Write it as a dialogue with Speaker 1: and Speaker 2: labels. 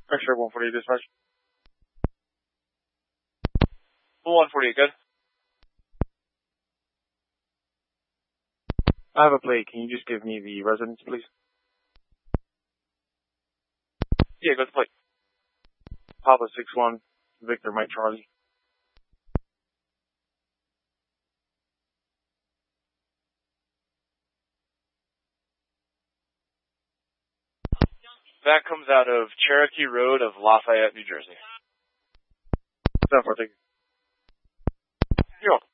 Speaker 1: X-ray 148 dispatch. 148, good. I have a plate. Can you just give me the residence, please? Yeah, go to plate. Papa 61, Victor Mike Charlie. That comes out of Cherokee Road of Lafayette, New Jersey. 7-4, thank you. You're welcome.